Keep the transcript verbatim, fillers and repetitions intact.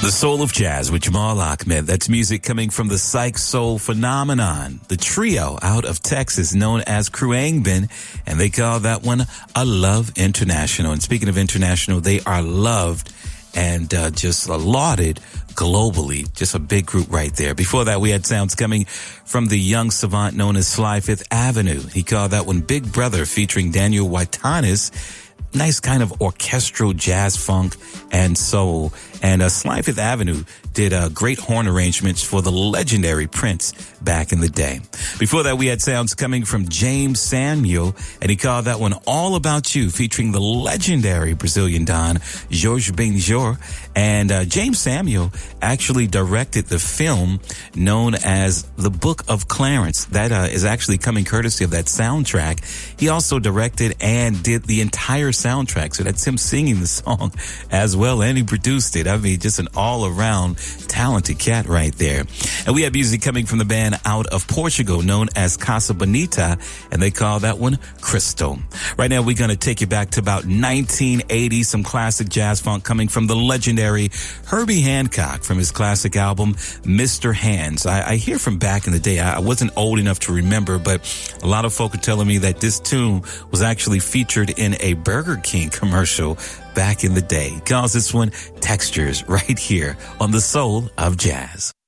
The Soul of Jazz with Jamal Ahmed. That's music coming from the Psych Soul Phenomenon, the trio out of Texas known as Khruangbin, and they call that one a Love International. And speaking of international, they are loved and uh, just lauded globally. Just a big group right there. Before that, we had sounds coming from the young savant known as Sly Fifth Avenue. He called that one Big Brother, featuring Daniel Waitanis. Nice kind of orchestral jazz funk and soul. And uh, Sly Fifth Avenue did uh, great horn arrangements for the legendary Prince back in the day. Before that, we had sounds coming from James Samuel, and he called that one All About You, featuring the legendary Brazilian Don, Jorge Benjor. And uh, James Samuel actually directed the film known as The Book of Clarence. That uh, is actually coming courtesy of that soundtrack. He also directed and did the entire soundtrack, so that's him singing the song as well, and he produced it. I mean, just an all-around talented cat right there. And we have music coming from the band out of Portugal known as Casa Bonita, and they call that one Crystal. Right now, we're going to take you back to about nineteen eighty, some classic jazz funk coming from the legendary Herbie Hancock from his classic album, Mister Hands. I, I hear from back in the day, I wasn't old enough to remember, but a lot of folk are telling me that this tune was actually featured in a Burger King commercial back in the day. He calls this one Textures right here on the Soul of Jazz.